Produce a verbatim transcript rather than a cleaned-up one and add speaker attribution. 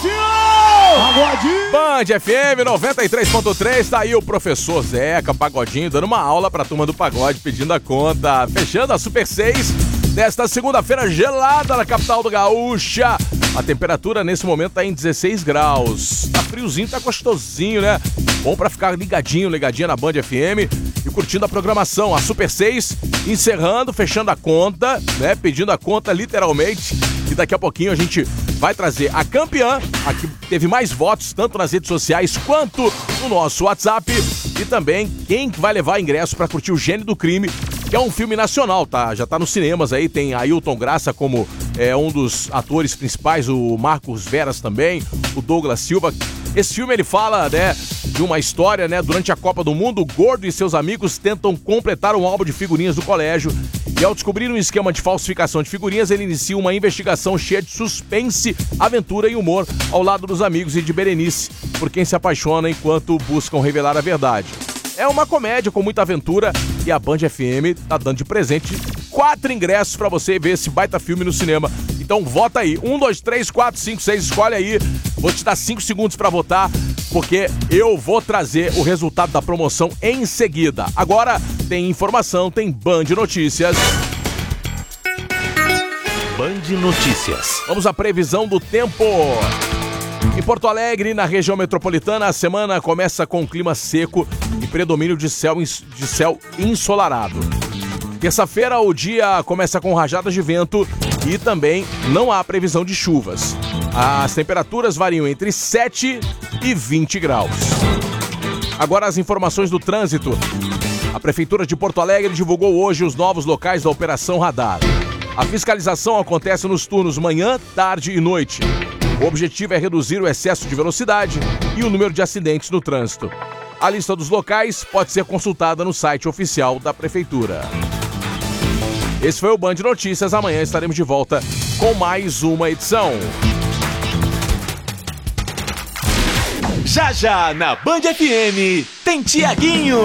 Speaker 1: Pagodinho! Pagodinho!
Speaker 2: Band F M noventa e três ponto três, tá aí o professor Zeca Pagodinho dando uma aula pra turma do pagode, pedindo a conta, fechando a Super seis desta segunda-feira gelada na capital do Gaúcha. A temperatura nesse momento tá em dezesseis graus. Tá friozinho, tá gostosinho, né? Bom pra ficar ligadinho, ligadinha na Band F M e curtindo a programação. A Super seis encerrando, fechando a conta, né? Pedindo a conta literalmente. E daqui a pouquinho a gente vai trazer a campeã, a que teve mais votos, tanto nas redes sociais quanto no nosso WhatsApp. E também quem vai levar ingresso pra curtir o Gênio do Crime, que é um filme nacional, tá? Já tá nos cinemas aí, tem Ailton Graça como é, um dos atores principais, o Marcos Veras também, o Douglas Silva. Esse filme, ele fala, né, de uma história, né, durante a Copa do Mundo, o Gordo e seus amigos tentam completar um álbum de figurinhas do colégio e ao descobrir um esquema de falsificação de figurinhas, ele inicia uma investigação cheia de suspense, aventura e humor ao lado dos amigos e de Berenice, por quem se apaixona enquanto buscam revelar a verdade. É uma comédia com muita aventura e a Band F M tá dando de presente quatro ingressos pra você ver esse baita filme no cinema. Então vota aí, um, dois, três, quatro, cinco, seis, escolhe aí. Vou te dar cinco segundos pra votar, porque eu vou trazer o resultado da promoção em seguida. Agora tem informação, tem Band Notícias.
Speaker 3: Band Notícias.
Speaker 2: Vamos à previsão do tempo. Em Porto Alegre, na região metropolitana, a semana começa com clima seco e predomínio de céu, de céu ensolarado. Terça-feira, o dia começa com rajadas de vento e também não há previsão de chuvas. As temperaturas variam entre sete e vinte graus. Agora as informações do trânsito. A Prefeitura de Porto Alegre divulgou hoje os novos locais da Operação Radar. A fiscalização acontece nos turnos manhã, tarde e noite. O objetivo é reduzir o excesso de velocidade e o número de acidentes no trânsito. A lista dos locais pode ser consultada no site oficial da Prefeitura. Esse foi o Band Notícias. Amanhã estaremos de volta com mais uma edição.
Speaker 3: Já já na Band F M tem Tiaguinho.